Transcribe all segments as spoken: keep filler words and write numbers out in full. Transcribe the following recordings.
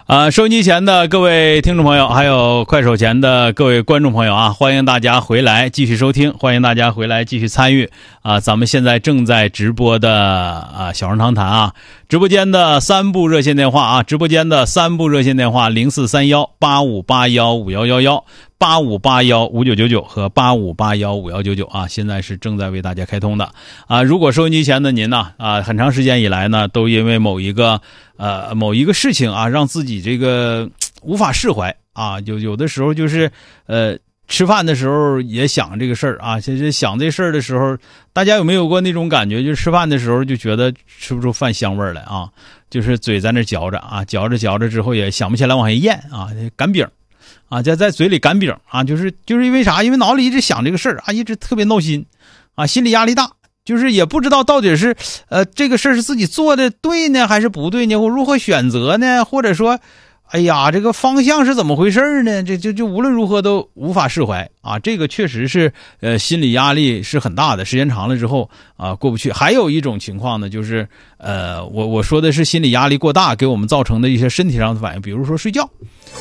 啊，收音机前的各位听众朋友，还有快手前的各位观众朋友啊，欢迎大家回来继续收听，欢迎大家回来继续参与啊！咱们现在正在直播的啊小人堂谈啊，直播间的三部热线电话啊，直播间的三部热线电话零四三幺八五八幺五幺幺幺。八五八幺五九九九和八五八幺五幺九九啊，现在是正在为大家开通的啊。如果收音机前的您呢啊，很长时间以来呢，都因为某一个呃某一个事情啊，让自己这个无法释怀啊，有有的时候就是呃吃饭的时候也想这个事儿啊，其实想这事儿的时候，大家有没有过那种感觉？就是吃饭的时候就觉得吃不出饭香味来啊，就是嘴在那嚼着啊，嚼着嚼着之后也想不起来往下咽啊，擀饼。啊，在在嘴里擀饼啊，就是就是因为啥？因为脑里一直想这个事儿啊，一直特别闹心啊，心理压力大，就是也不知道到底是呃这个事儿是自己做的对呢，还是不对呢？或如何选择呢？或者说，哎呀，这个方向是怎么回事呢？这就就无论如何都无法释怀啊！这个确实是呃心理压力是很大的，时间长了之后啊过不去。还有一种情况呢，就是呃我我说的是心理压力过大给我们造成的一些身体上的反应，比如说睡觉。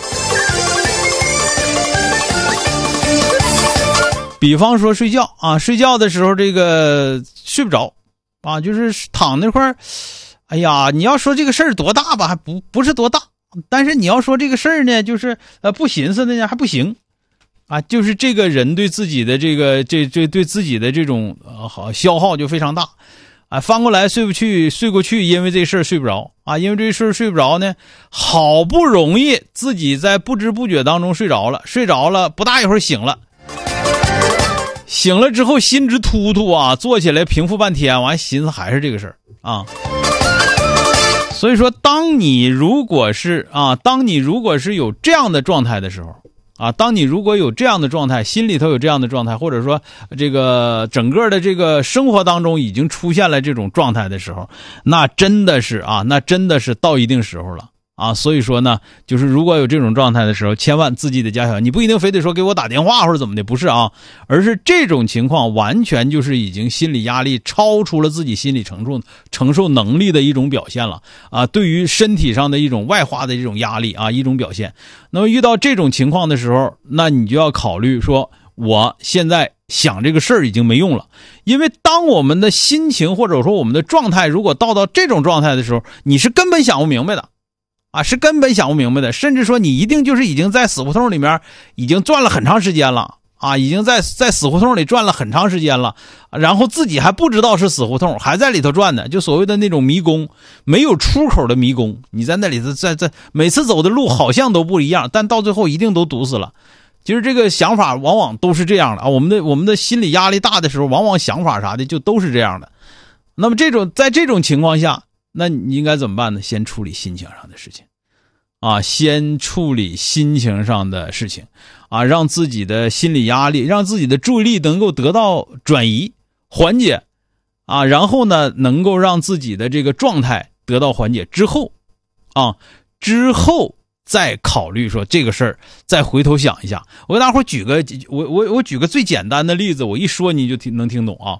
比方说睡觉啊，睡觉的时候这个睡不着啊，就是躺那块儿，哎呀，你要说这个事儿多大吧，还不不是多大，但是你要说这个事儿呢，就是呃不寻思的呢还不行啊，就是这个人对自己的这个这这对自己的这种呃好消耗就非常大啊，翻过来睡不去，睡过去，因为这事儿睡不着啊，因为这事儿睡不着呢，好不容易自己在不知不觉当中睡着了，睡着了不大一会儿醒了。醒了之后心直突突啊，坐起来平复半天，完寻思还是这个事儿啊。所以说，当你如果是啊，当你如果是有这样的状态的时候啊，当你如果有这样的状态，心里头有这样的状态，或者说这个整个的这个生活当中已经出现了这种状态的时候，那真的是啊，那真的是到一定时候了。啊，所以说呢，就是如果有这种状态的时候，千万自己得加强。你不一定非得说给我打电话或者怎么的，不是啊，而是这种情况完全就是已经心理压力超出了自己心理承受承受能力的一种表现了啊，对于身体上的一种外化的这种压力啊，一种表现。那么遇到这种情况的时候，那你就要考虑说，我现在想这个事儿已经没用了，因为当我们的心情或者说我们的状态如果到到这种状态的时候，你是根本想不明白的。啊，是根本想不明白的，甚至说你一定就是已经在死胡同里面已经转了很长时间了啊，已经在在死胡同里转了很长时间了，然后自己还不知道是死胡同，还在里头转呢，就所谓的那种迷宫，没有出口的迷宫，你在那里头在在每次走的路好像都不一样，但到最后一定都堵死了。其实这个想法往往都是这样的啊，我们的我们的心理压力大的时候，往往想法啥的就都是这样的。那么这种在这种情况下，那你应该怎么办呢？先处理心情上的事情啊，先处理心情上的事情啊，让自己的心理压力，让自己的注意力能够得到转移缓解啊，然后呢能够让自己的这个状态得到缓解之后啊，之后再考虑说这个事儿，再回头想一下。我给大伙举个我我我举个最简单的例子，我一说你就听能听懂啊。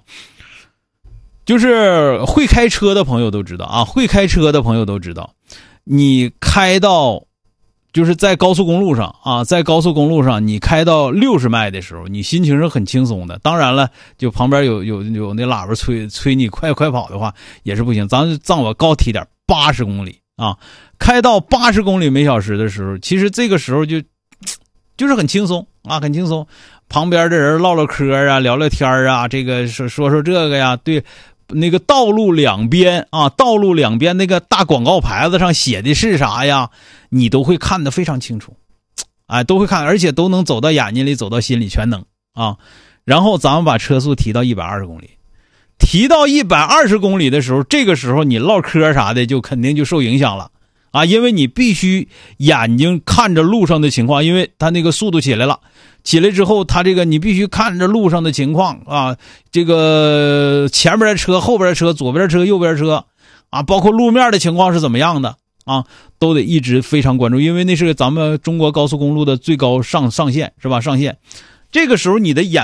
就是会开车的朋友都知道啊，会开车的朋友都知道，你开到就是在高速公路上啊，在高速公路上你开到六十迈的时候，你心情是很轻松的。当然了，就旁边有有有那喇叭催催你快快跑的话也是不行。咱让我高提点，八十公里啊，开到八十公里每小时的时候，其实这个时候就就是很轻松啊，很轻松。旁边的人唠唠嗑啊，聊聊天啊，这个说说说这个呀，对。那个道路两边啊，道路两边那个大广告牌子上写的是啥呀？你都会看得非常清楚，哎，都会看，而且都能走到眼睛里，走到心里，全能啊。然后咱们把车速提到一百二十公里，提到一百二十公里的时候，这个时候你唠嗑啥的就肯定就受影响了啊，因为你必须眼睛看着路上的情况，因为它那个速度起来了。起来之后，他这个你必须看着路上的情况啊，这个前边的车、后边的车、左边的车、右边的车啊，包括路面的情况是怎么样的啊，都得一直非常关注，因为那是咱们中国高速公路的最高上上限，是吧？上限。这个时候你的眼